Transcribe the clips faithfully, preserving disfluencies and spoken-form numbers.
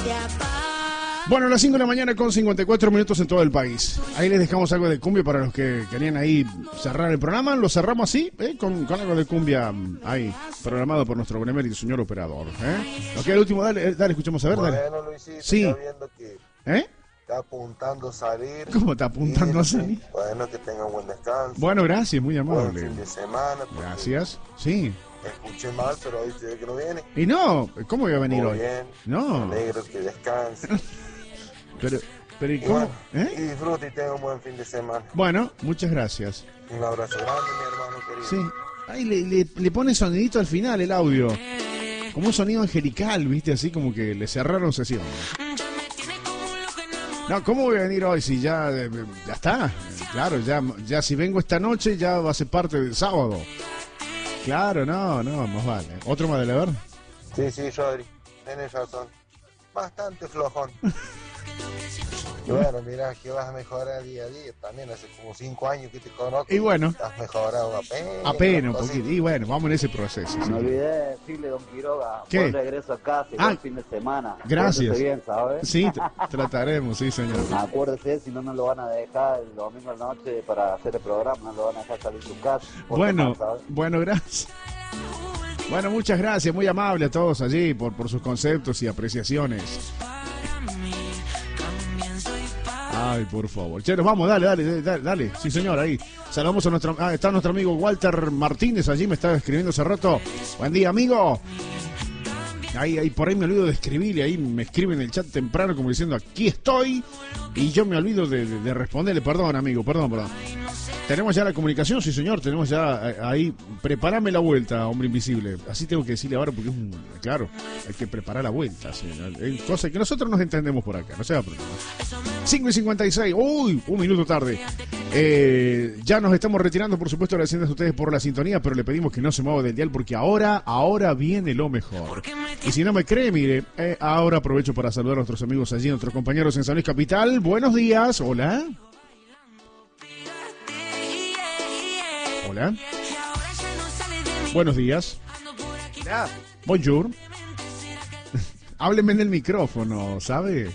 Bueno, a las cinco de la mañana con cincuenta y cuatro minutos en todo el país. Ahí les dejamos algo de cumbia para los que querían ahí cerrar el programa. Lo cerramos así, ¿eh? con, con algo de cumbia ahí, programado por nuestro benemérito señor operador. ¿eh? Lo que el último, dale, dale, escuchemos a ver, dale. Bueno, Luisito, sí. ya viendo que ¿Eh? está apuntando a salir. ¿Cómo está apuntando a salir? Bueno, que tenga buen descanso. Bueno, gracias, muy amable. Buen fin de semana. Gracias, sí. Escuché mal, pero hoy se ve que no viene. Y no, ¿cómo voy a venir Muy hoy? bien. No. Me alegro que descanse. Pero, pero ¿y Y cómo? bueno, ¿Eh? y disfrute y tenga un buen fin de semana. Bueno, muchas gracias. Un abrazo grande, mi hermano querido. Sí. Ahí le, le, le pone sonidito al final el audio. Como un sonido angelical, ¿viste? Así como que le cerraron sesión. No, ¿cómo voy a venir hoy si ya, ya está? Claro, ya, ya si vengo esta noche ya va a ser parte del sábado. Claro, no, no, más vale. ¿Otro más de leer? Sí, sí, Rodri, tenés razón. Bastante flojón. Y bueno, mirá que vas a mejorar día a día. También hace como cinco años que te conozco. Y bueno. Has mejorado apenas. Apenas, un poquito. Y bueno, vamos en ese proceso. Me Sí. olvidé de decirle, don Quiroga, ¿Qué? buen regreso a casa y Ah, buen fin de semana. gracias. Pórtese bien, ¿sabes? Sí, t- trataremos, sí, señor. Acuérdese, si no, no lo van a dejar el domingo a la noche para hacer el programa, no lo van a dejar salir de su casa. Pórtese Bueno, mal, ¿sabes? bueno, gracias. Bueno, muchas gracias, muy amable a todos allí por, por sus conceptos y apreciaciones. Ay, por favor. Che, nos vamos, dale, dale, dale, dale. Sí, señor, ahí. Saludamos a nuestro... Ah, está nuestro amigo Walter Martínez allí, me estaba escribiendo hace rato. Buen día, amigo. Ahí, ahí, por ahí me olvido de escribirle, ahí me escribe en el chat temprano como diciendo, aquí estoy, y yo me olvido de, de, de responderle, perdón, amigo, perdón, perdón. ¿Tenemos ya la comunicación? Sí, señor, tenemos ya eh, ahí, prepárame la vuelta, hombre invisible. Así tengo que decirle ahora porque es un, claro, hay que preparar la vuelta, sí, hay cosas que nosotros nos entendemos por acá, no sea problema. cinco y cincuenta y seis, uy, un minuto tarde. Eh, ya nos estamos retirando, por supuesto, agradeciendo a ustedes por la sintonía, pero le pedimos que no se mueva del dial porque ahora, ahora viene lo mejor. Y si no me cree, mire, eh, ahora aprovecho para saludar a nuestros amigos allí, a nuestros compañeros en San Luis Capital. Buenos días, hola. Hola. Buenos días. Bonjour. Hábleme en el micrófono, ¿sabe?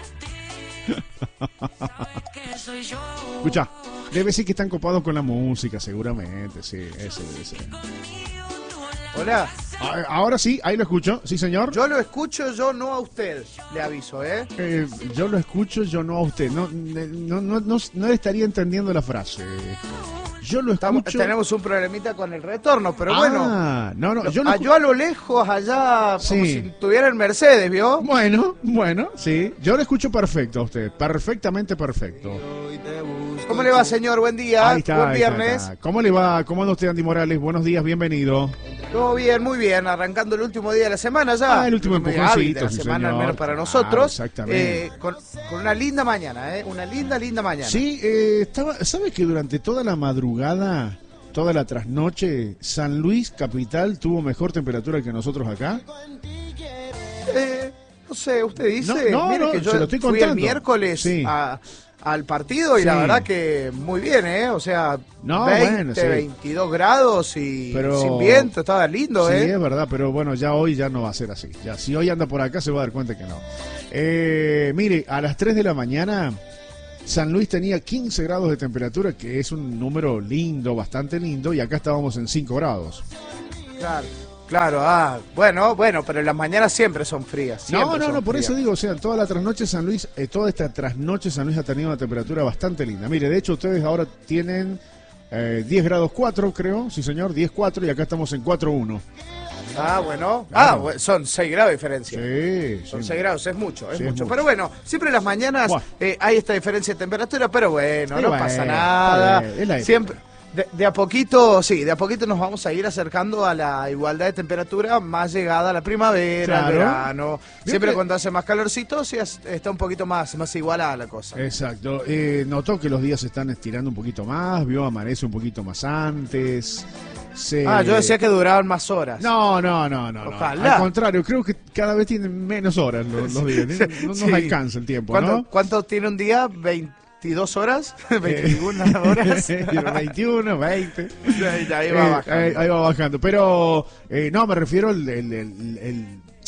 Escucha, debe ser que están copados con la música, seguramente, sí, ese debe ser. Hola. Ahora sí, ahí lo escucho, sí señor. Yo lo escucho, yo no a usted, le aviso, ¿eh? eh yo lo escucho, yo no a usted. No, no, no, no, no estaría entendiendo la frase. Yo lo escucho. Estamos, tenemos un problemita con el retorno, pero ah, bueno. No, no, yo, lo, lo yo a lo lejos, allá, sí. como si tuviera el Mercedes, ¿vio? Bueno, bueno, sí. Yo lo escucho perfecto a usted, perfectamente perfecto. ¿Cómo le va, señor? Buen día, ahí está, buen ahí viernes. Está, está. ¿Cómo le va? ¿Cómo anda usted, Andy Morales? Buenos días, bienvenido. Todo bien, muy bien, arrancando el último día de la semana ya. Ah, el último empujoncito, de la sí, semana, señor. al menos para Claro, nosotros. exactamente. Eh, con, con una linda mañana, ¿eh? Una linda, linda mañana. Sí, eh, estaba, ¿sabes que durante toda la madrugada, toda la trasnoche, San Luis Capital tuvo mejor temperatura que nosotros acá? Eh, no sé, usted dice. No, no, Mire no, que yo se lo estoy fui contando. el miércoles Sí. a, al partido y Sí. la verdad que muy bien, ¿eh? O sea, No, veinte, bueno, sí. veintidós grados y Pero- sin viento, estaba lindo, Sí, ¿eh? es verdad, pero bueno, ya hoy ya no va a ser así. Ya, si hoy anda por acá se va a dar cuenta que no. Eh, mire, a las tres de la mañana San Luis tenía quince grados de temperatura, que es un número lindo, bastante lindo, y acá estábamos en cinco grados. Claro, claro, ah, bueno, bueno, pero las mañanas siempre son frías. No, siempre no, son no, por frías. eso digo, o sea, toda la trasnoche San Luis, eh, toda esta trasnoche San Luis ha tenido una temperatura bastante linda. Mire, de hecho ustedes ahora tienen eh, diez grados cuatro, creo, sí señor, diez cuatro y acá estamos en cuatro uno. Ah, bueno, Claro. ah, bueno, son seis grados de diferencia. Sí, Son sí. seis grados, es mucho, es Sí, es mucho. mucho. Pero bueno, siempre en las mañanas Buah. eh, hay esta diferencia de temperatura, pero bueno, Sí, no bueno, pasa está nada. bien, es la época. Siempre, de, de a poquito, sí, de a poquito nos vamos a ir acercando a la igualdad de temperatura más llegada a la primavera, al Claro. verano. Siempre que- cuando hace más calorcito, sí es- está un poquito más, más igualada la cosa. Exacto. Eh, notó que los días se están estirando un poquito más, vio, amanece un poquito más antes. Se... Ah, yo decía que duraban más horas. No, no, no, no, no. Ojalá. Al contrario, creo que cada vez tienen menos horas los, los días. No, no Sí. nos alcanza el tiempo, ¿Cuánto, ¿no? ¿Cuánto tiene un día? ¿veintidós horas? ¿veintiuna horas? veintiuno, veinte. Ahí, ahí Eh, va bajando. ahí, ahí va bajando. Pero, eh, no, me refiero al el, el- el-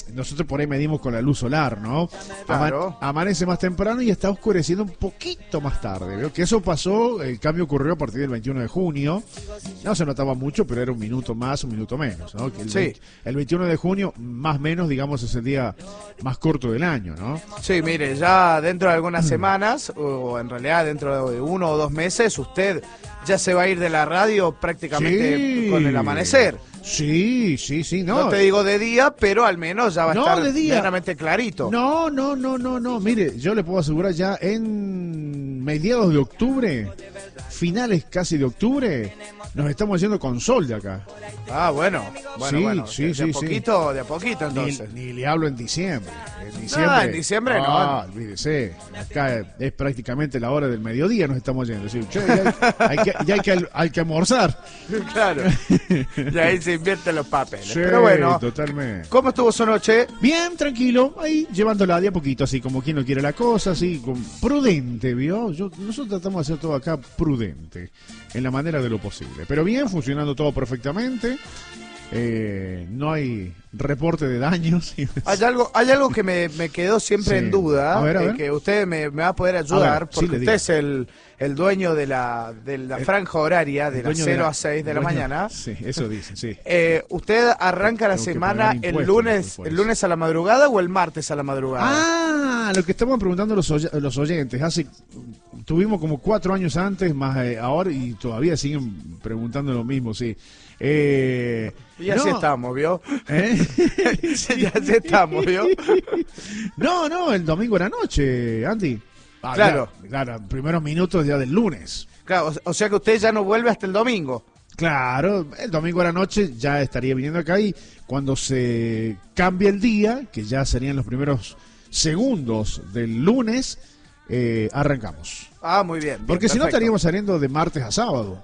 nosotros por ahí medimos con la luz solar, ¿no? Claro. Ama- amanece más temprano y está oscureciendo un poquito más tarde. ¿Veo? Que eso pasó, el cambio ocurrió a partir del veintiuno de junio. No se notaba mucho, pero era un minuto más, un minuto menos, ¿no? Que el, Sí. veinte el veintiuno de junio, más o menos, digamos, es el día más corto del año, ¿no? Sí, mire, ya dentro de algunas semanas, o en realidad dentro de uno o dos meses, usted ya se va a ir de la radio prácticamente Sí. con el amanecer. Sí, sí, sí, No, no. te digo de día, pero al menos ya va a No, estar de día. medianamente clarito. No, no, no, no, no. Mire, yo le puedo asegurar ya en mediados de octubre, finales casi de octubre, nos estamos yendo con sol de acá. Ah, bueno. Bueno, Sí, bueno. sí, de, sí, de a sí. poquito, de a poquito Ni, entonces. ni le hablo en diciembre. En diciembre, en diciembre no. Ah, olvídese. Acá es prácticamente la hora del mediodía, nos estamos yendo. Sí, che, ya hay, hay que, ya hay, que, hay que almorzar. Claro. Y ahí se invierten los papeles. Sí, Pero bueno, totalmente. ¿cómo estuvo su noche? Bien, tranquilo, ahí llevándola de a poquito, así como quien no quiere la cosa, así, con, prudente, ¿vio? Yo, nosotros tratamos de hacer todo acá prudente, en la manera de lo posible. Pero bien, funcionando todo perfectamente, eh, no hay reporte de daños. Hay algo, hay algo que me, me quedó siempre Sí. en duda, A ver, a eh, ver. que usted me, me va a poder ayudar, A ver, sí, porque le usted digo. es el, el dueño de la, de la franja horaria de las Dueño cero la- a seis de la dueño- mañana. Sí, eso dicen, sí. Eh, ¿Usted arranca la Tengo que semana pagar el impuestos lunes, después. el lunes a la madrugada o el martes a la madrugada? Ah, lo que estaban preguntando los, oy- los oyentes. Hace tuvimos como cuatro años antes, más eh, ahora, y todavía siguen preguntando lo mismo, sí. Eh, Y así no, estamos, ¿vio? ¿eh? Sí, así estamos, ¿vio? No, no, el domingo a la noche, Andy. Ah, Claro. ya, claro, primeros minutos ya del lunes. Claro, o, o sea que usted ya no vuelve hasta el domingo. Claro, el domingo a la noche ya estaría viniendo acá y cuando se cambie el día, que ya serían los primeros segundos del lunes, eh, arrancamos. Ah, muy bien. bien, Porque si no perfecto. estaríamos saliendo de martes a sábado.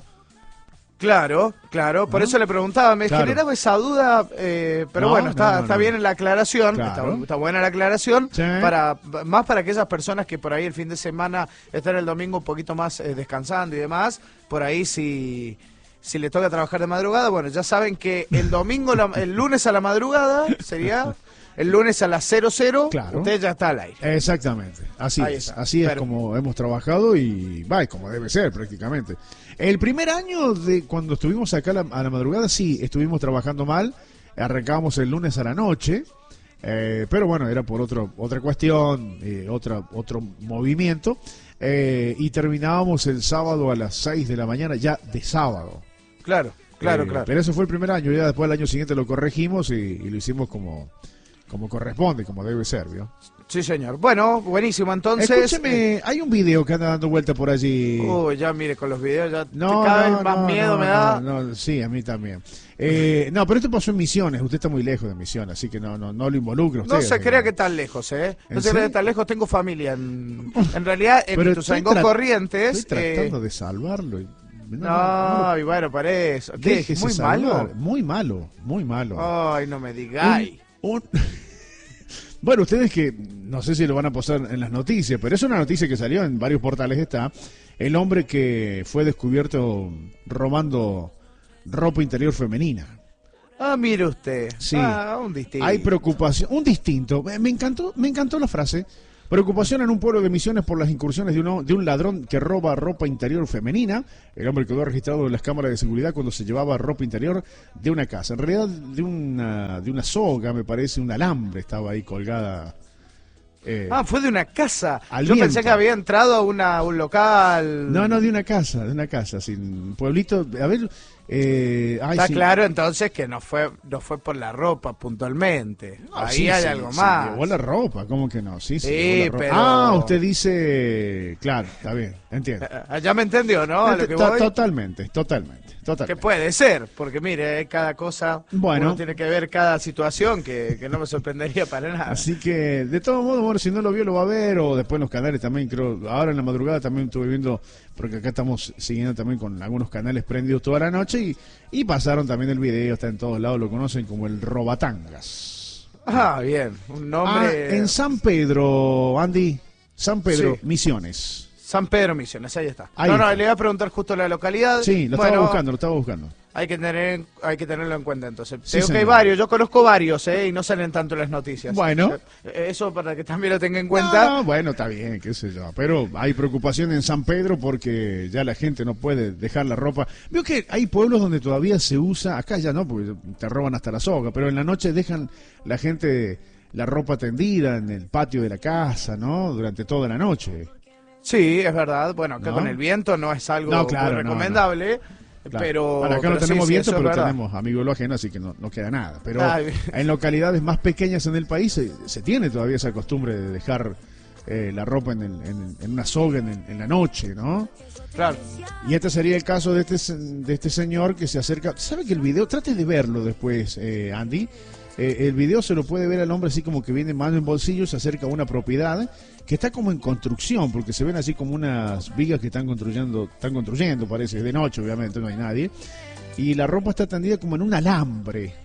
Claro, claro, por ¿No? eso le preguntaba, me Claro. generaba esa duda, eh, pero No, bueno, no, está, no, está no. bien en la aclaración, Claro. está, está buena la aclaración, Sí. para más para aquellas personas que por ahí el fin de semana están el domingo un poquito más eh, descansando y demás, por ahí si, si le toca trabajar de madrugada, bueno, ya saben que el domingo, la- el lunes a la madrugada sería, el lunes a las cero cero, Claro. usted ya está al aire. Exactamente, así Ahí es, está. así es Pero- como hemos trabajado y va, y como debe ser prácticamente. El primer año de cuando estuvimos acá a la, a la madrugada, sí, estuvimos trabajando mal, arrancábamos el lunes a la noche, eh, pero bueno, era por otro, otra cuestión, eh, otra, otro movimiento, eh, y terminábamos el sábado a las seis de la mañana, ya de sábado. Claro, claro, Eh, claro. Pero eso fue el primer año, ya después el año siguiente lo corregimos y, y lo hicimos como, como corresponde, como debe ser, ¿vio? Sí, señor. Bueno, buenísimo, entonces... Escúcheme, hay un video que anda dando vuelta por allí. Uy, ya mire, con los videos ya No, cada no, vez más no, miedo no, me no, da. no, sí, a mí también. Eh, no, pero esto pasó en Misiones. Usted está muy lejos de Misiones, así que no, no, no lo involucra usted. No se así crea que tan lejos, ¿eh? No ¿En se crea serio? que tan lejos. Tengo familia en... En realidad, en Pero Ituzaingó estoy tra- Corrientes... Estoy eh, tratando de salvarlo. y- No, No, no, y bueno, para eso. no, ¿Qué? déjese ¿Muy salvar. malo? Muy malo, muy malo. Ay, no me digáis. Un- un- Bueno, ustedes que no sé si lo van a posar en las noticias, pero es una noticia que salió en varios portales. Está el hombre que fue descubierto robando ropa interior femenina. Ah, mire usted. Sí. Ah, un distinto. Hay preocupación, un distinto. Eh, Me encantó, me encantó la frase. Preocupación en un pueblo de Misiones por las incursiones de, uno, de un ladrón que roba ropa interior femenina. El hombre quedó registrado en las cámaras de seguridad cuando se llevaba ropa interior de una casa. En realidad de una, de una soga, me parece, un alambre estaba ahí colgada. Eh, Ah, fue de una casa. Al Yo viento. pensé que había entrado a una, a un local. no, no, de una casa, de una casa, sin pueblito. A ver, eh, ay, Está sí. claro entonces que no fue no fue por la ropa puntualmente. No, Ahí sí, hay sí, algo sí, más. llevó la ropa, ¿cómo que no? Sí, sí. Sí, llevó la ropa. pero- Ah, usted dice, claro, está bien, entiendo. Ah, Ya me entendió, ¿no? A lo que To- voy. Totalmente, totalmente, Que totalmente. puede ser, porque mire, eh, cada cosa, Bueno. uno tiene que ver cada situación que, que no me sorprendería para nada. Así que, de todos modos, bueno, si no lo vio, lo va a ver, o después en los canales también, creo, ahora en la madrugada también estuve viendo, porque acá estamos siguiendo también con algunos canales prendidos toda la noche, y, y pasaron también el video, está en todos lados, lo conocen como el Robatangas. Ah, bien, un nombre... Ah, en San Pedro, Andy, San Pedro, Sí. Misiones. San Pedro Misiones, ahí está. Ahí no, no, está. le iba a preguntar justo la localidad. Sí, lo Bueno, estaba buscando, lo estaba buscando. hay que tener hay que tenerlo en cuenta entonces. Sí, Tengo que hay señor. varios, yo conozco varios, ¿eh? Y no salen tanto en las noticias. Bueno. Eso para que también lo tenga en cuenta. No, bueno, está bien, qué sé yo. Pero hay preocupación en San Pedro porque ya la gente no puede dejar la ropa. Veo que hay pueblos donde todavía se usa, acá ya no, porque te roban hasta la soga, pero en la noche dejan la gente la ropa tendida en el patio de la casa, ¿no? Durante toda la noche. Sí, es verdad. Bueno, acá ¿No? con el viento no es algo No, claro, muy no, recomendable. Claro. Pero, Bueno, acá pero no tenemos sí, sí, viento, eso es pero verdad. tenemos amigos lo ajeno, así que no, no queda nada. Pero Ay. en localidades más pequeñas en el país se, se tiene todavía esa costumbre de dejar eh, la ropa en, el- en, en una soga en, el- en la noche, ¿no? Claro. Y este sería el caso de este, se- de este señor que se acerca. ¿Sabe que el video? Trate de verlo después, eh, Andy. Eh, el video se lo puede ver al hombre así como que viene mano en bolsillo, se acerca a una propiedad que está como en construcción, porque se ven así como unas vigas que están construyendo, están construyendo, parece, de noche obviamente, no hay nadie. Y la ropa está tendida como en un alambre.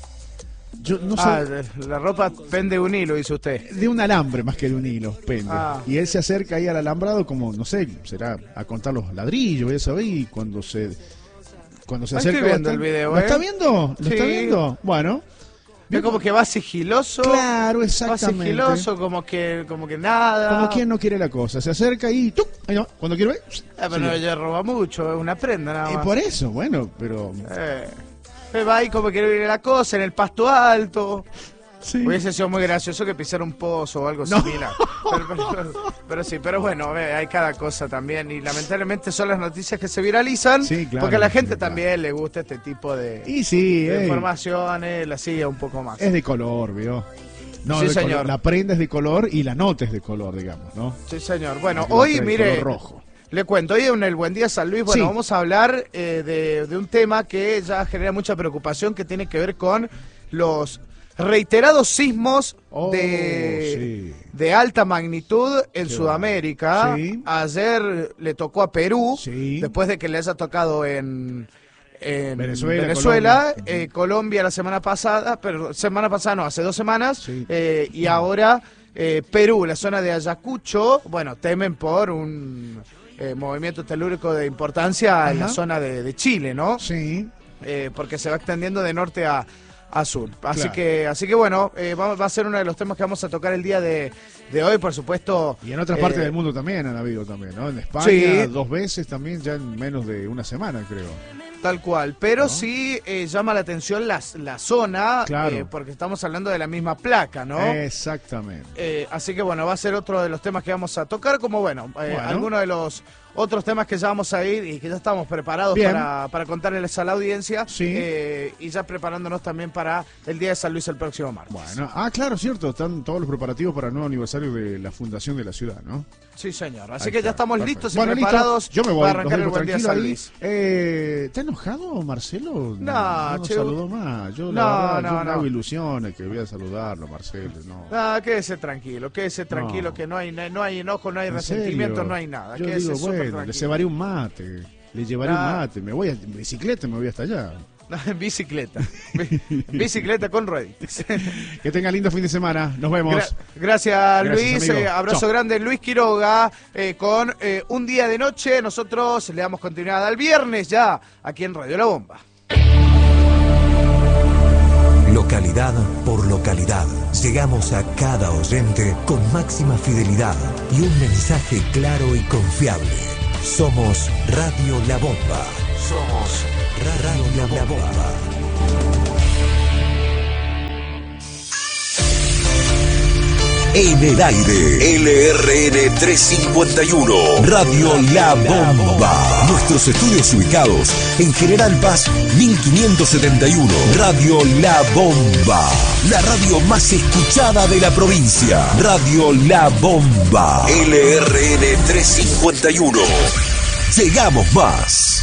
Yo no Ah, sé, la ropa pende un hilo, dice usted. de un alambre más que de un hilo, pende. Ah. Y él se acerca ahí al alambrado como, no sé, será a contar los ladrillos, ya sabés, y cuando se cuando se Ahí acerca estoy viendo bastante- el video, ¿Lo ¿eh? está viendo? ¿Lo Sí. está viendo? Bueno. Es como que va sigiloso. Claro, Va exactamente. sigiloso, como que, como que nada. Como quien no quiere la cosa. Se acerca y ¡tuc! Ahí no, cuando quiere ver. Ah, pero sigue. ella roba mucho, es una prenda nada Y más. por eso, bueno, pero. Eh, eh, va ahí como quiere ver la cosa, en el pasto alto. Sí. Hubiese sido muy gracioso que pisara un pozo o algo No. similar. Pero, pero- pero sí, pero bueno, eh, hay cada cosa también. Y lamentablemente son las noticias que se viralizan. Sí, claro, porque a la gente sí, claro. también le gusta este tipo de, Y sí, de eh, informaciones, la sigue un poco más. es de color, ¿vio? No, Sí, de señor. color. La prenda es de color y la nota es de color, digamos, ¿no? Sí, señor. Bueno, La hoy, otra de mire, color rojo. le cuento, hoy en el Buen Día San Luis, bueno, Sí. vamos a hablar eh, de, de un tema que ya genera mucha preocupación, que tiene que ver con los reiterados sismos Oh, de, sí. de alta magnitud en Qué Sudamérica. Sí. Ayer le tocó a Perú, Sí. después de que le haya tocado en... en Venezuela, Venezuela, Colombia. eh, Colombia la semana pasada, pero semana pasada no, hace dos semanas, Sí. eh, y ahora eh, Perú, la zona de Ayacucho, bueno, temen por un eh, movimiento telúrico de importancia en la Ajá. zona de, de Chile, ¿no? Sí. Eh, porque se va extendiendo de norte a, a sur. Así Claro. que, así que bueno, eh, va, va a ser uno de los temas que vamos a tocar el día de, de hoy, por supuesto. Y en otras eh, partes del mundo también han habido también, ¿no? En España Sí. dos veces también, ya en menos de una semana, creo. Tal cual, pero ¿No? sí eh, llama la atención la, la zona, Claro. eh, porque estamos hablando de la misma placa, ¿no? Exactamente. Eh, así que bueno, va a ser otro de los temas que vamos a tocar, como bueno, eh, Bueno. algunos de los otros temas que ya vamos a ir y que ya estamos preparados Bien. para, para contarles a la audiencia, Sí. eh, y ya preparándonos también para el Día de San Luis el próximo martes. Bueno, ah, claro, cierto, están todos los preparativos para el nuevo aniversario de la fundación de la ciudad, ¿no? Sí, señor. Así Ahí que está, ya estamos perfecto. listos y Bueno, listo. preparados Yo me voy, para los arrancar el dejo Buen Día tranquilo San ahí. Luis. Eh, ¿Está enojado, Marcelo? No, no che, saludó más. Yo, la no, verdad, no, yo me no. hago ilusiones que voy a saludarlo, Marcelo. No. Ah, quédese tranquilo, quédese tranquilo, No. que no hay, no hay enojo, no hay ¿En resentimiento, serio? no hay nada. Yo Quédese digo, súper bueno, le tranquilo. cebaré un mate. Le llevaré Ah. un mate. Me voy a, en bicicleta, me voy hasta allá. En bicicleta. Bi- bicicleta con rueditas. Que tenga lindo fin de semana. Nos vemos. Gra- gracias, Luis. amigo. Eh, abrazo Chao. grande, Luis Quiroga, eh, con eh, Un Día de Noche. Nosotros le damos continuidad al viernes ya, aquí en Radio La Bomba. Localidad por localidad. Llegamos a cada oyente con máxima fidelidad y un mensaje claro y confiable. Somos Radio La Bomba. Somos Ra- Radio La Bomba. En el aire, L R N trescientos cincuenta y uno, Radio La Bomba. Nuestros estudios ubicados en General Paz mil quinientos setenta y uno, Radio La Bomba. La radio más escuchada de la provincia, Radio La Bomba. L R N trescientos cincuenta y uno. Llegamos más.